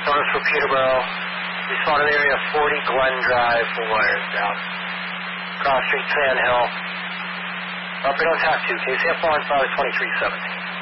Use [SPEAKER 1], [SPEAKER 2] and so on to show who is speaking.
[SPEAKER 1] Source for Peterborough. Responded area 40 Glen Drive for wires down. Cross Street, Sand Hill. Up on TAC 2. KCF 1, 2317.